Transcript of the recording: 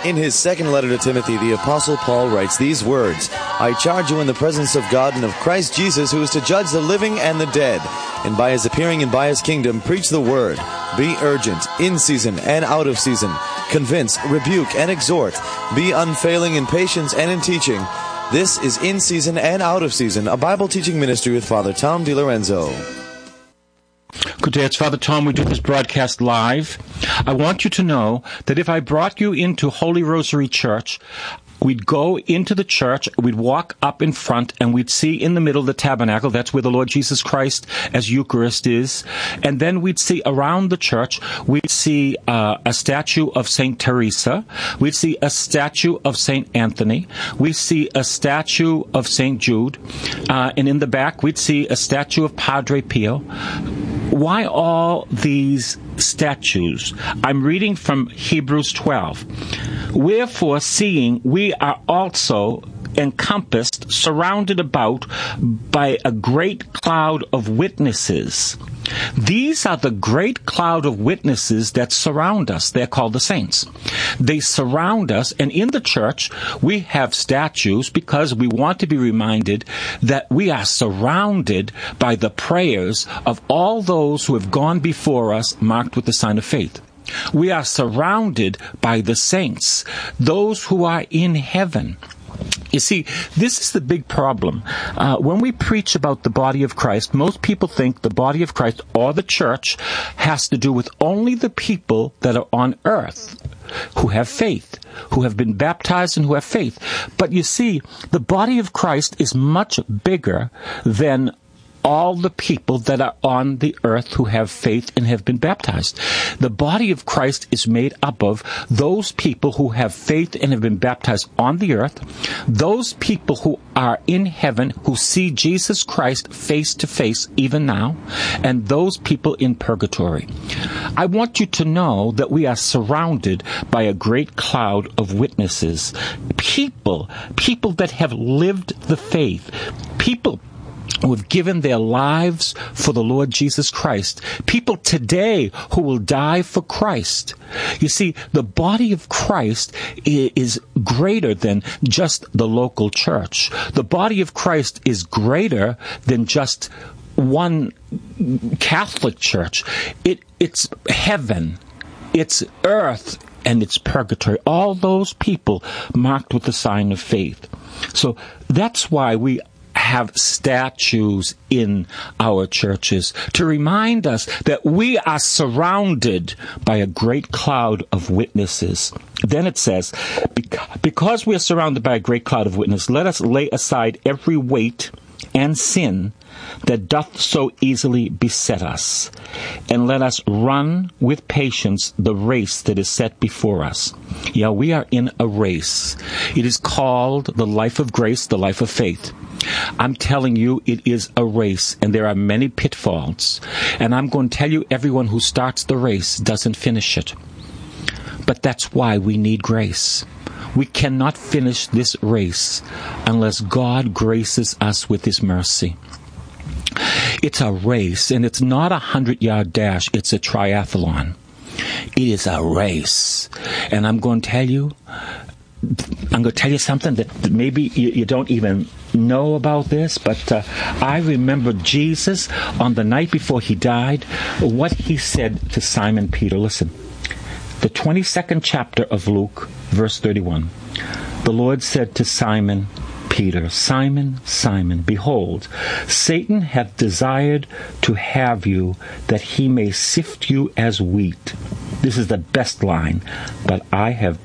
In his second letter to Timothy, the Apostle Paul writes these words, I charge you in the presence of God and of Christ Jesus, who is to judge the living and the dead, and by his appearing and by his kingdom, preach the word. Be urgent, in season and out of season. Convince, rebuke, and exhort. Be unfailing in patience and in teaching. This is In Season and Out of Season, a Bible teaching ministry with Father Tom DiLorenzo. Good day, it's Father Tom. We do this broadcast live. I want you to know that if I brought you into Holy Rosary Church, we'd go into the church, we'd walk up in front, and we'd see in the middle the tabernacle. That's where the Lord Jesus Christ as Eucharist is. And then we'd see around the church, we'd see a statue of St. Teresa. We'd see a statue of St. Anthony. We see a statue of St. Jude. And in the back, we'd see a statue of Padre Pio. Why all these statues? I'm reading from Hebrews 12. Wherefore, seeing we are also encompassed, surrounded about by a great cloud of witnesses. These are the great cloud of witnesses that surround us. They're called the saints. They surround us, and in the church, we have statues because we want to be reminded that we are surrounded by the prayers of all those who have gone before us, marked with the sign of faith. We are surrounded by the saints, those who are in heaven. You see, this is the big problem. When we preach about the body of Christ, most people think the body of Christ or the church has to do with only the people that are on earth who have faith, who have been baptized and who have faith. But you see, the body of Christ is much bigger than all the people that are on the earth who have faith and have been baptized. The body of Christ is made up of those people who have faith and have been baptized on the earth, those people who are in heaven who see Jesus Christ face to face even now, and those people in purgatory. I want you to know that we are surrounded by a great cloud of witnesses. People that have lived the faith. People who have given their lives for the Lord Jesus Christ. People today who will die for Christ. You see, the body of Christ is greater than just the local church. The body of Christ is greater than just one Catholic church. It's heaven, it's earth, and it's purgatory. All those people marked with the sign of faith. So that's why we have statues in our churches to remind us that we are surrounded by a great cloud of witnesses. Then it says, because we are surrounded by a great cloud of witnesses, let us lay aside every weight and sin that doth so easily beset us, and let us run with patience the race that is set before us. Yeah, we are in a race. It is called the life of grace, the life of faith. I'm telling you, it is a race, and there are many pitfalls. And I'm going to tell you, everyone who starts the race doesn't finish it. But that's why we need grace. We cannot finish this race unless God graces us with His mercy. It's a race, and it's not a 100-yard dash. It's a triathlon. It is a race. And I'm going to tell you something that maybe you don't even know about this, but I remember Jesus on the night before He died, what He said to Simon Peter. Listen, the 22nd chapter of Luke, verse 31. The Lord said to Simon Peter, Simon, Simon, behold, Satan hath desired to have you, that he may sift you as wheat. This is the best line. But I have